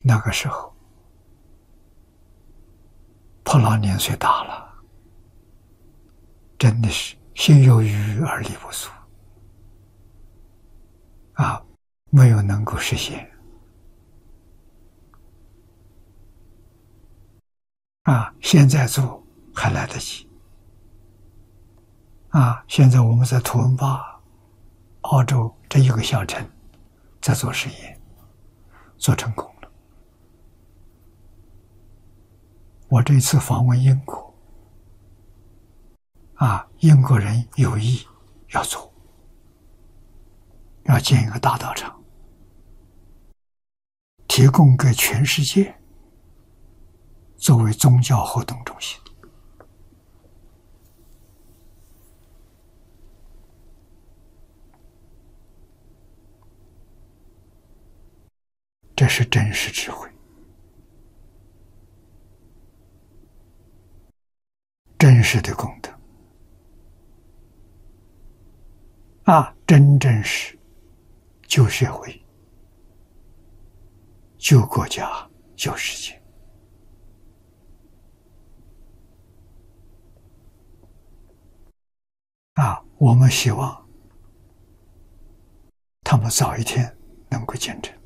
那个时候，婆罗年岁大了，真的是心有余而力不足啊，没有能够实现啊。现在做还来得及啊！现在我们在图文巴，澳洲这一个小城在做实验，做成功了。我这次访问英国啊，英国人有意要做，要建一个大道场，提供给全世界作为宗教活动中心。这是真实智慧，真实的功德啊！真正是救社会、救国家、救世界啊！我们希望他们早一天能够见证。